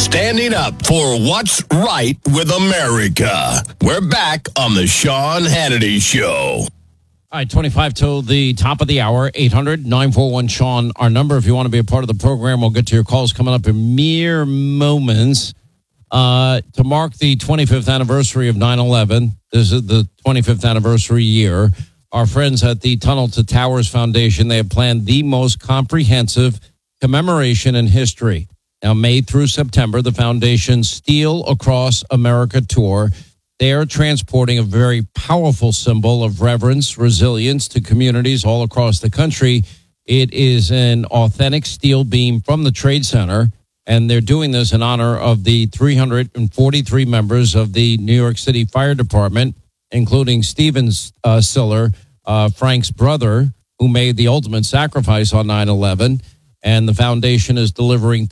standing up for what's right with America. We're back on the Sean Hannity Show. All right, 25 till the top of the hour, 800-941-SEAN. Our number, if you want to be a part of the program, we'll get to your calls coming up in mere moments. To mark the 25th anniversary of 9/11, this is the 25th anniversary year, our friends at the Tunnel to Towers Foundation, they have planned the most comprehensive commemoration in history. Now, May through September, the foundation's Steel Across America tour, they are transporting a very powerful symbol of reverence, resilience to communities all across the country. It is an authentic steel beam from the Trade Center, and they're doing this in honor of the 343 members of the New York City Fire Department, including Steven Siller, Frank's brother, who made the ultimate sacrifice on 9/11. And the foundation is delivering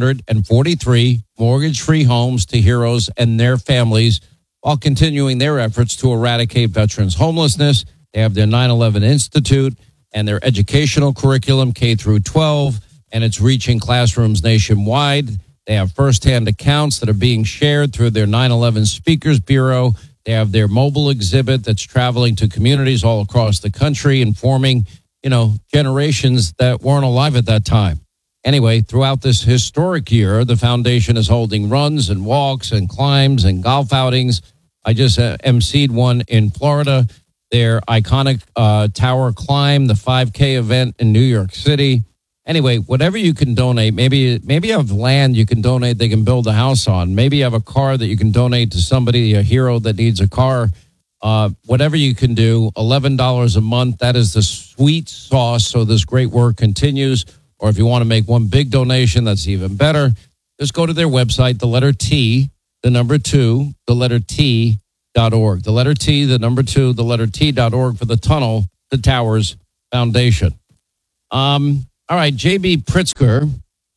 343 mortgage-free homes to heroes and their families while continuing their efforts to eradicate veterans' homelessness. They have their 9/11 Institute and their educational curriculum, K through 12, and it's reaching classrooms nationwide. They have firsthand accounts that are being shared through their 9/11 Speakers Bureau. They have their mobile exhibit that's traveling to communities all across the country, informing generations that weren't alive at that time. Anyway, throughout this historic year, the foundation is holding runs and walks and climbs and golf outings. I just emceed one in Florida, their iconic tower climb, the 5K event in New York City. Anyway, whatever you can donate, maybe you have land you can donate, they can build a house on. Maybe you have a car that you can donate to somebody, a hero that needs a car. Whatever you can do, $11 a month, that is the sweet sauce so this great work continues. Or if you want to make one big donation, that's even better. Just go to their website, the letter T, the number 2, the letter T.org. The letter T, the number 2, the letter T.org for the Tunnel to Towers Foundation. All right, J.B. Pritzker.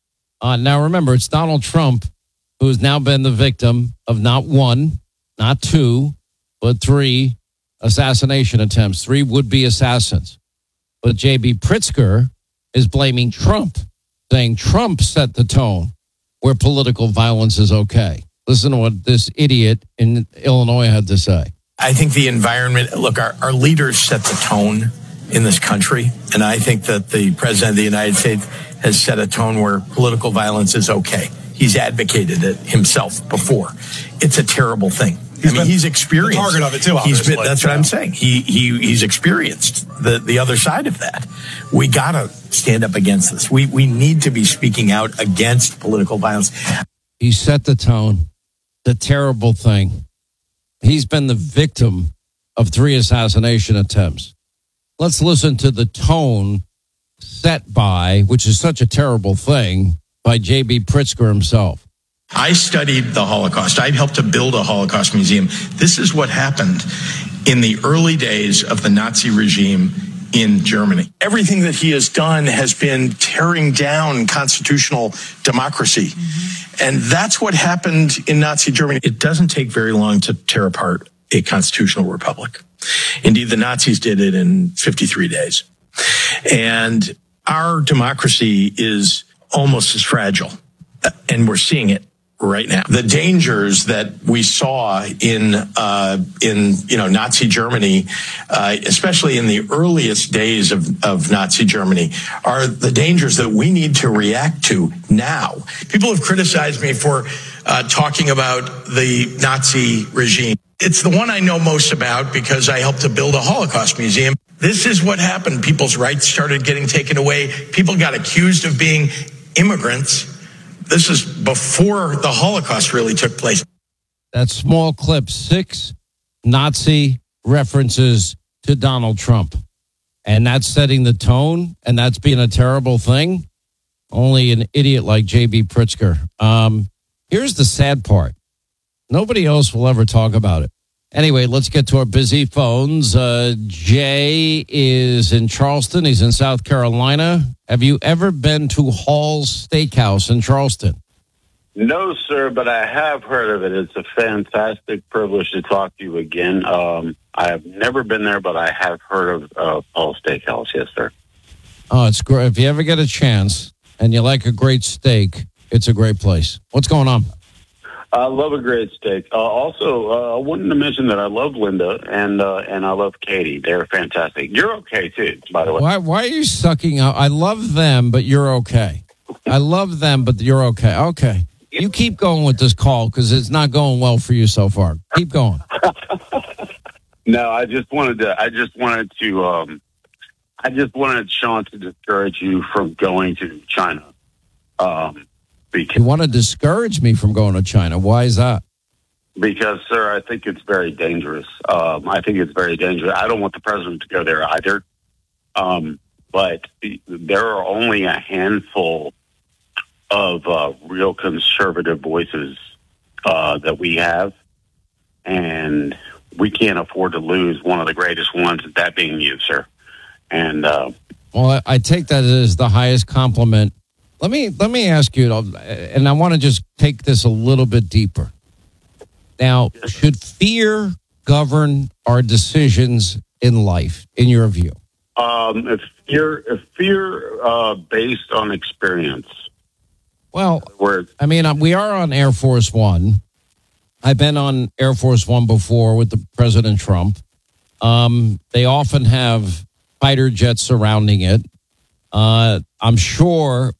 Now remember, it's Donald Trump who has now been the victim of not one, not two, but 3 assassination attempts, 3 would-be assassins. But J.B. Pritzker is blaming Trump, saying Trump set the tone where political violence is okay. Listen to what this idiot in Illinois had to say. I think the environment, look, our leaders set the tone in this country, and I think that the President of the United States has set a tone where political violence is okay. He's advocated it himself before. It's a terrible thing. He's experienced the target of it too. Obviously. That's what I'm saying. He's experienced the other side of that. We gotta stand up against this. We need to be speaking out against political violence. He set the tone. The terrible thing. He's been the victim of 3 assassination attempts. Let's listen to the tone set by, which is such a terrible thing, by J.B. Pritzker himself. I studied the Holocaust. I helped to build a Holocaust museum. This is what happened in the early days of the Nazi regime in Germany. Everything that he has done has been tearing down constitutional democracy. Mm-hmm. And that's what happened in Nazi Germany. It doesn't take very long to tear apart a constitutional republic. Indeed, the Nazis did it in 53 days. And our democracy is almost as fragile. And we're seeing it right now. The dangers that we saw in Nazi Germany, especially in the earliest days of Nazi Germany, are the dangers that we need to react to now. People have criticized me for talking about the Nazi regime. It's the one I know most about because I helped to build a Holocaust museum. This is what happened. People's rights started getting taken away. People got accused of being immigrants. This is before the Holocaust really took place. That small clip, 6 Nazi references to Donald Trump. And that's setting the tone, and that's being a terrible thing. Only an idiot like J.B. Pritzker. Here's the sad part. Nobody else will ever talk about it. Anyway, let's get to our busy phones. Jay is in Charleston. He's in South Carolina. Have you ever been to Hall's Steakhouse in Charleston? No, sir, but I have heard of it. It's a fantastic privilege to talk to you again. I have never been there, but I have heard of Hall's Steakhouse. Yes, sir. Oh, it's great. If you ever get a chance and you like a great steak, It's a great place. What's going on? I love a great steak. Also, I wanted to mention that I love Linda and I love Katie. They're fantastic. You're okay too, by the way. Why are you sucking up? I love them, but you're okay. I love them, but you're okay. Okay. You keep going with this call because it's not going well for you so far. Keep going. No, I just wanted Sean to discourage you from going to China. You want to discourage me from going to China? Why is that? Because, sir, I think it's very dangerous. I think it's very dangerous. I don't want the president to go there either. But there are only a handful of real conservative voices that we have, and we can't afford to lose one of the greatest ones, that being you, sir. And well, I take that as the highest compliment. Let me ask you, and I want to just take this a little bit deeper. Now, should fear govern our decisions in life, in your view? If fear based on experience. Well, I mean, we are on Air Force One. I've been on Air Force One before with the President Trump. They often have fighter jets surrounding it. I'm sure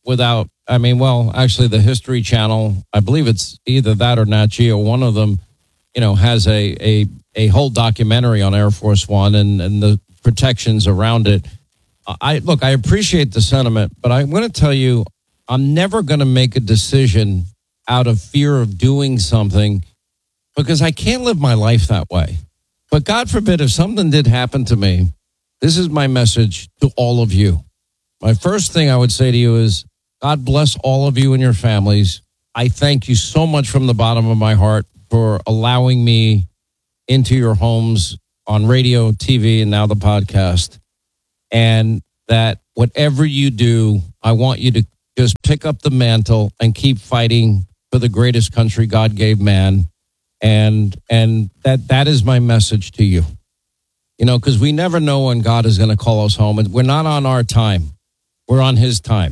actually the History Channel, I believe it's either that or Nat Geo, one of them, has a whole documentary on Air Force One and the protections around it. I appreciate the sentiment, but I'm going to tell you, I'm never going to make a decision out of fear of doing something because I can't live my life that way. But God forbid, if something did happen to me, this is my message to all of you. My first thing I would say to you is, God bless all of you and your families. I thank you so much from the bottom of my heart for allowing me into your homes on radio, TV, and now the podcast. And that whatever you do, I want you to just pick up the mantle and keep fighting for the greatest country God gave man. And that is my message to you. Because we never know when God is going to call us home. And we're not on our time. We're on his time.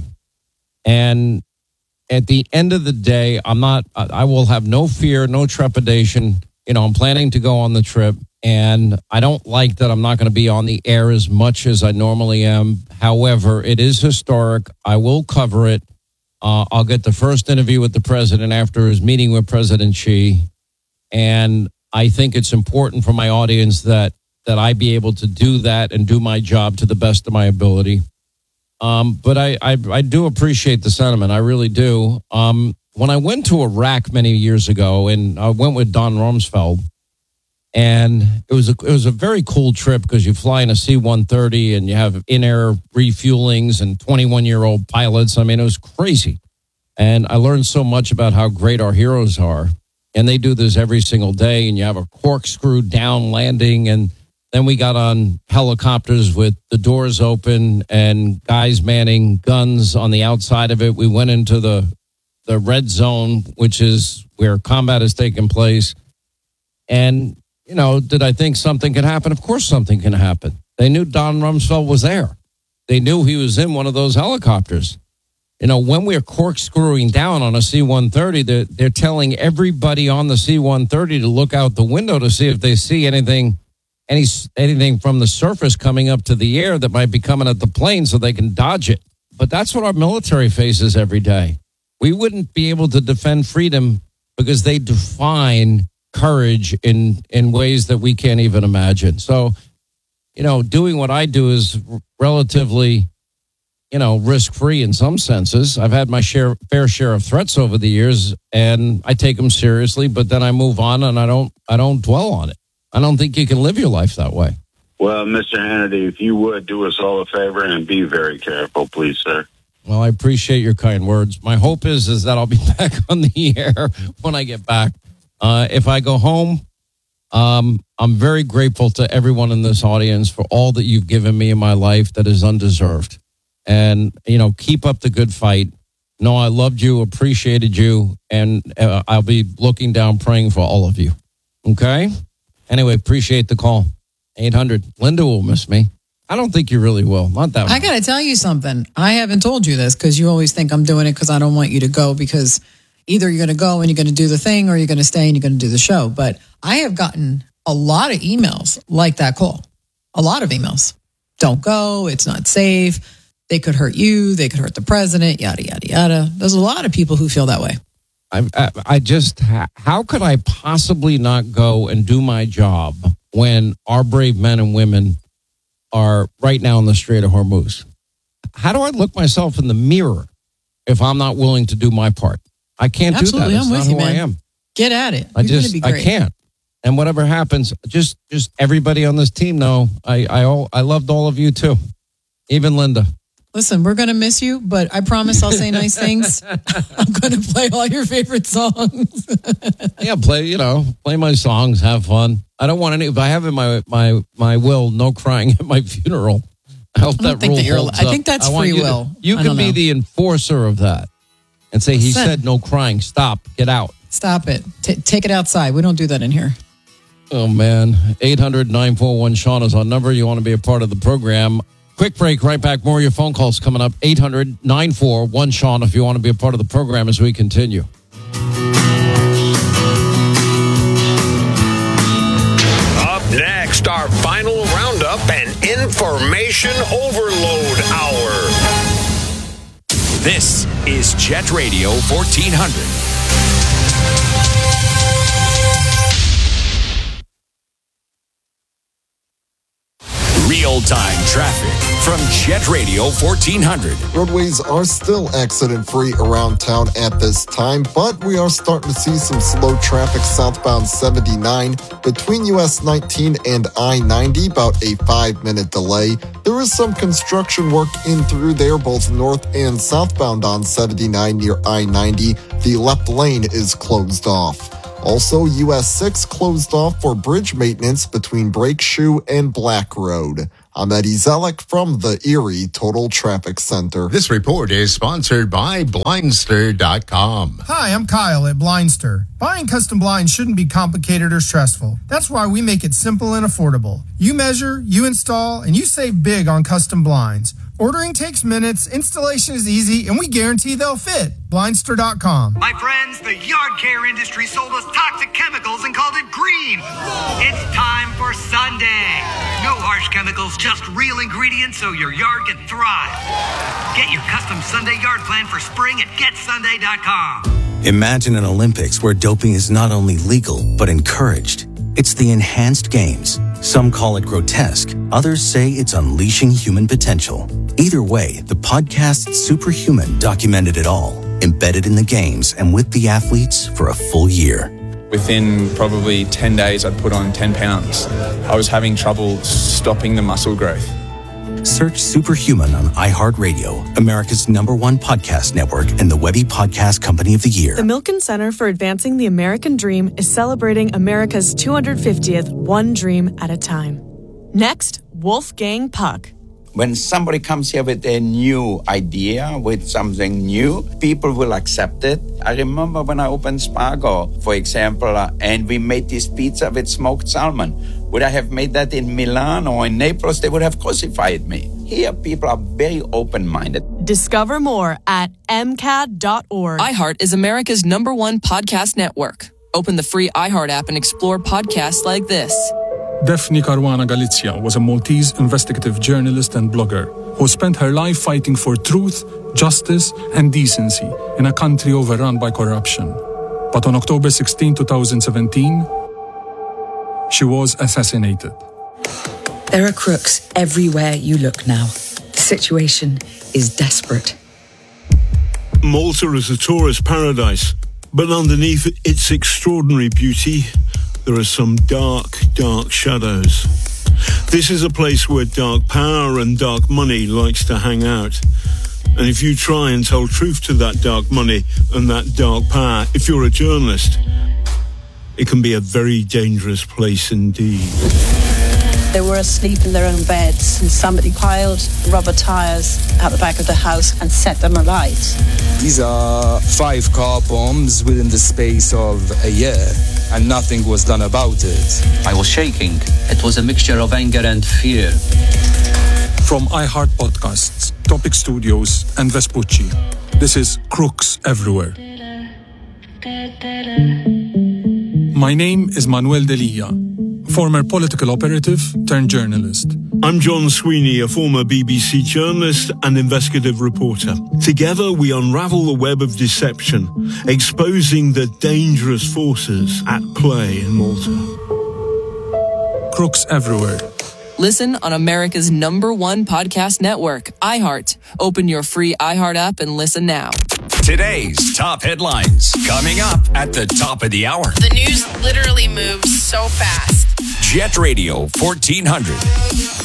And at the end of the day, I will have no fear, no trepidation. I'm planning to go on the trip. And I don't like that I'm not going to be on the air as much as I normally am. However, it is historic. I will cover it. I'll get the first interview with the president after his meeting with President Xi. And I think it's important for my audience that I be able to do that and do my job to the best of my ability. But I do appreciate the sentiment. I really do. When I went to Iraq many years ago, and I went with Don Rumsfeld, and it was a very cool trip because you fly in a C-130 and you have in-air refuelings and 21-year-old pilots. I mean, it was crazy. And I learned so much about how great our heroes are. And they do this every single day, and you have a corkscrew down landing, and then we got on helicopters with the doors open and guys manning guns on the outside of it. We went into the red zone, which is where combat is taking place. And, did I think something could happen? Of course something can happen. They knew Don Rumsfeld was there. They knew he was in one of those helicopters. When we're corkscrewing down on a C-130, they're telling everybody on the C-130 to look out the window to see if they see anything from the surface coming up to the air that might be coming at the plane so they can dodge it. But that's what our military faces every day. We wouldn't be able to defend freedom because they define courage in ways that we can't even imagine. So, doing what I do is relatively, risk-free in some senses. I've had my fair share of threats over the years, and I take them seriously, but then I move on and I don't dwell on it. I don't think you can live your life that way. Well, Mr. Hannity, if you would do us all a favor and be very careful, please, sir. Well, I appreciate your kind words. My hope is that I'll be back on the air when I get back. If I go home, I'm very grateful to everyone in this audience for all that you've given me in my life that is undeserved. And, keep up the good fight. No, I loved you, appreciated you, and I'll be looking down praying for all of you. Okay? Anyway, appreciate the call. 800. Linda will miss me. I don't think you really will. Not that much. I got to tell you something. I haven't told you this because you always think I'm doing it because I don't want you to go, because either you're going to go and you're going to do the thing or you're going to stay and you're going to do the show. But I have gotten a lot of emails like that call. A lot of emails. Don't go. It's not safe. They could hurt you. They could hurt the president, yada, yada, yada. There's a lot of people who feel that way. I just, how could I possibly not go and do my job when our brave men and women are right now in the Strait of Hormuz? How do I look myself in the mirror if I'm not willing to do my part? I can't Absolutely, do that. It's I'm not with who you, man. I am. Get at it. You're going to be great. I can't. And whatever happens, just everybody on this team know I loved all of you too, even Linda. Listen, we're going to miss you, but I promise I'll say nice things. I'm going to play all your favorite songs. Yeah, play my songs, have fun. I don't want any. If I have in my will, no crying at my funeral. I hope that rule holds up. I think that's free will. You can be the enforcer of that and say he said no crying. Stop. Get out. Stop it. Take it outside. We don't do that in here. Oh man, 800-941-SEAN is our number. You want to be a part of the program. Quick break, right back. More of your phone calls coming up. 800-941-SEAN if you want to be a part of the program as we continue. Up next, our final roundup and information overload hour. This is Jet Radio 1400. Real-time traffic from Jet Radio 1400. Roadways are still accident-free around town at this time, but we are starting to see some slow traffic southbound 79 between US 19 and I-90, about a 5-minute delay. There is some construction work in through there, both north and southbound on 79 near I-90. The left lane is closed off. Also, US 6 closed off for bridge maintenance between Brake Shoe and Black Road. I'm Eddie Zellick from the Erie Total Traffic Center. This report is sponsored by Blindster.com. Hi, I'm Kyle at Blindster. Buying custom blinds shouldn't be complicated or stressful. That's why we make it simple and affordable. You measure, you install, and you save big on custom blinds. Ordering takes minutes, installation is easy, and we guarantee they'll fit. Blindster.com. My friends, the yard care industry sold us toxic chemicals and called it green. It's time for Sunday. No harsh chemicals, just real ingredients so your yard can thrive. Get your custom Sunday yard plan for spring at GetSunday.com. Imagine an Olympics where doping is not only legal, but encouraged. It's the enhanced games. Some call it grotesque. Others say it's unleashing human potential. Either way, the podcast Superhuman documented it all, embedded in the games and with the athletes for a full year. Within probably 10 days, I'd put on 10 pounds. I was having trouble stopping the muscle growth. Search Superhuman on iHeartRadio, America's #1 podcast network and the Webby Podcast Company of the Year. The Milken Center for Advancing the American Dream is celebrating America's 250th One Dream at a Time. Next, Wolfgang Puck. When somebody comes here with a new idea, with something new, people will accept it. I remember when I opened Spago, for example, and we made this pizza with smoked salmon. Would I have made that in Milan or in Naples? They would have crucified me. Here, people are very open-minded. Discover more at MCAD.org. iHeart is America's #1 podcast network. Open the free iHeart app and explore podcasts like this. Daphne Caruana Galizia was a Maltese investigative journalist and blogger who spent her life fighting for truth, justice, and decency in a country overrun by corruption. But on October 16, 2017, she was assassinated. There are crooks everywhere you look now. The situation is desperate. Malta is a tourist paradise, but underneath its extraordinary beauty, there are some dark, dark shadows. This is a place where dark power and dark money likes to hang out. And if you try and tell truth to that dark money and that dark power, if you're a journalist, it can be a very dangerous place indeed. They were asleep in their own beds and somebody piled rubber tires out the back of the house and set them alight. These are 5 car bombs within the space of a year, and nothing was done about it. I was shaking. It was a mixture of anger and fear. From iHeart Podcasts, Topic Studios, and Vespucci, this is Crooks Everywhere. My name is Manuel Delia, former political operative turned journalist. I'm John Sweeney, a former BBC journalist and investigative reporter. Together, we unravel the web of deception, exposing the dangerous forces at play in Malta. Crooks Everywhere. Listen on America's #1 podcast network, iHeart. Open your free iHeart app and listen now. Today's top headlines coming up at the top of the hour. The news literally moves so fast. Jet Radio 1400.